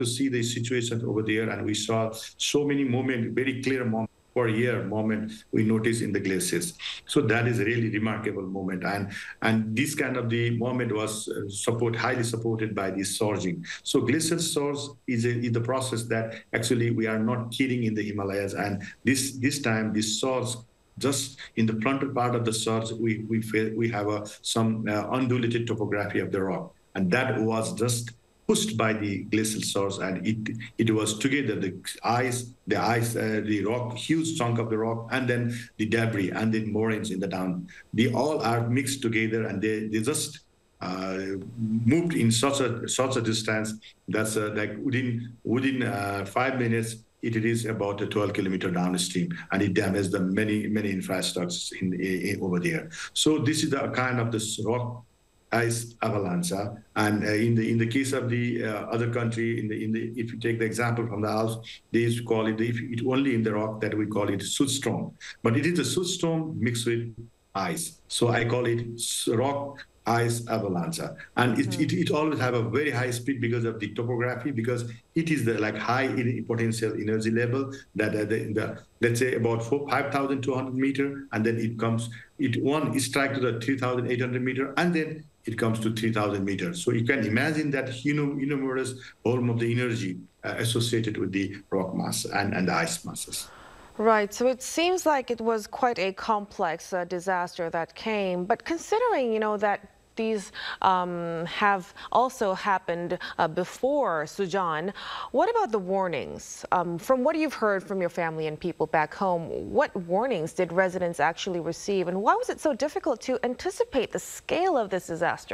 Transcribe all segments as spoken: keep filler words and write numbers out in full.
to see the situation over there, and we saw so many moments, very clear moments per year moment we notice in the glaciers. So that is a really remarkable moment. And and this kind of the moment was uh, support highly supported by the surging. So glacial surge is, a, is the process that actually we are not killing in the Himalayas. And this this time this surge, just in the frontal part of the surge, we we feel we have a some uh, undulated topography of the rock, and that was just pushed by the glacial source, and it it was together the ice, the ice, uh, the rock, huge chunk of the rock, and then the debris and the moraines in the down. They all are mixed together, and they they just uh, moved in such a such a distance that's uh, like within within uh, five minutes. It is about a twelve kilometer downstream, and it damaged the many many infrastructures in, in over there. So this is the kind of this rock ice avalanche. And uh, in the in the case of the uh, other country, in the in the if you take the example from the Alps, they used to call it, if it only in the rock, that we call it soot storm, but it is a soot storm mixed with ice. So I call it rock ice avalanche, and it, mm-hmm. it, it always have a very high speed because of the topography, because it is the like high potential energy level that uh, the, the let's say about four, five thousand two hundred meter, and then it comes it one strike to the three thousand eight hundred meter, and then it comes to three thousand meters. So you can imagine that you know enormous volume of the energy uh, associated with the rock mass and, and the ice masses. Right, so it seems like it was quite a complex uh, disaster that came, but considering, you know, that these um, have also happened uh, before Sujan, what about the warnings? Um, from what you've heard from your family and people back home, what warnings did residents actually receive, and why was it so difficult to anticipate the scale of this disaster?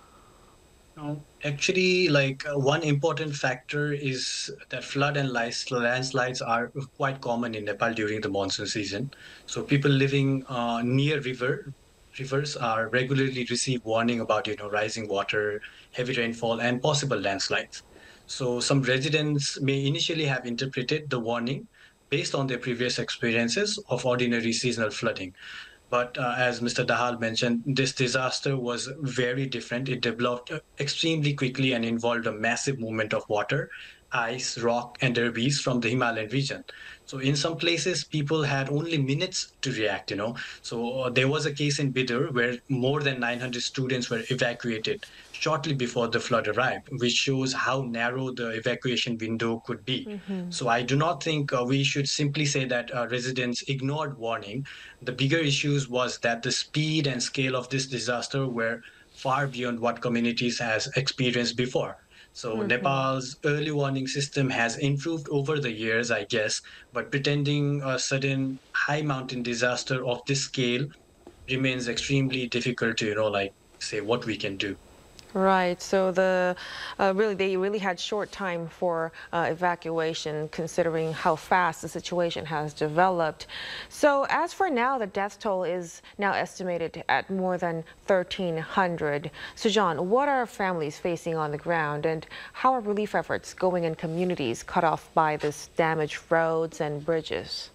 Actually, like uh, one important factor is that flood and landslides are quite common in Nepal during the monsoon season. So people living uh, near river rivers are regularly receive warning about you know rising water, heavy rainfall, and possible landslides. So some residents may initially have interpreted the warning based on their previous experiences of ordinary seasonal flooding. But uh, as Mister Dahal mentioned, this disaster was very different. It developed extremely quickly and involved a massive movement of water, ice, rock, and debris from the Himalayan region. So in some places, people had only minutes to react, you know. So uh, there was a case in Bidur where more than nine hundred students were evacuated shortly before the flood arrived, which shows how narrow the evacuation window could be. Mm-hmm. So I do not think uh, we should simply say that uh, residents ignored warning. The bigger issues was that the speed and scale of this disaster were far beyond what communities has experienced before. So mm-hmm. Nepal's early warning system has improved over the years, I guess, but pretending a sudden high mountain disaster of this scale remains extremely difficult to, you know, like say what we can do. Right. So the uh, really they really had short time for uh, evacuation, considering how fast the situation has developed. So as for now, the death toll is now estimated at more than thirteen hundred. Sujan, what are families facing on the ground, and how are relief efforts going in communities cut off by this damaged roads and bridges?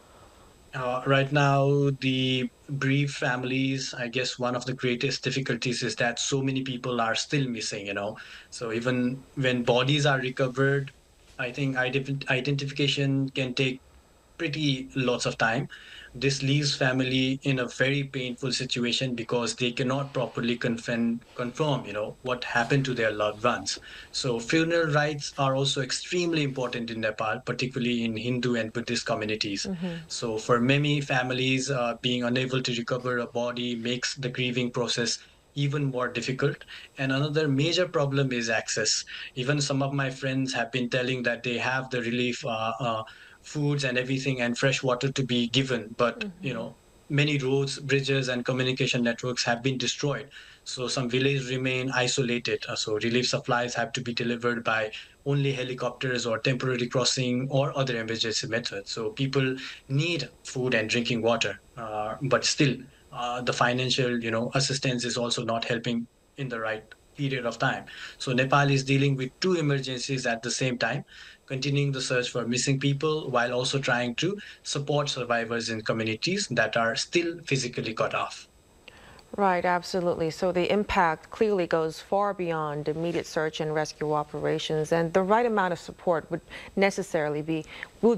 Uh, right now, the bereaved families, I guess one of the greatest difficulties is that so many people are still missing, you know. So even when bodies are recovered, I think ident identification can take pretty lots of time. This leaves family in a very painful situation because they cannot properly confirm, confirm, you know, what happened to their loved ones. So funeral rites are also extremely important in Nepal, particularly in Hindu and Buddhist communities. Mm-hmm. So for many families, uh, being unable to recover a body makes the grieving process even more difficult. And another major problem is access. Even some of my friends have been telling that they have the relief uh, uh, foods and everything and fresh water to be given, but mm-hmm. you know, many roads, bridges, and communication networks have been destroyed. So some villages remain isolated. So relief supplies have to be delivered by only helicopters or temporary crossing or other emergency methods. So people need food and drinking water, uh, but still uh, the financial, you know, assistance is also not helping in the right period of time. So Nepal is dealing with two emergencies at the same time, continuing the search for missing people while also trying to support survivors in communities that are still physically cut off. Right, absolutely. So the impact clearly goes far beyond immediate search and rescue operations, and the right amount of support would necessarily be would